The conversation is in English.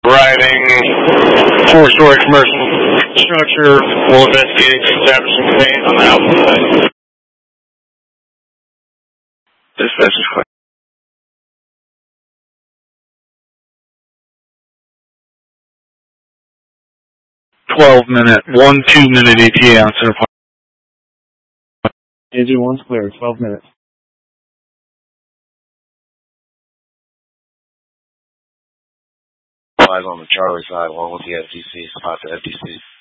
Riding, four-story commercial structure. We'll investigate establishing conveyance on the outside. Dispatch is clear. 12-minute, 1-2-minute ETA on Center Park. Engine 1's clear, 12 minutes. Flies on the Charlie side along with the FTC, spot the FTC.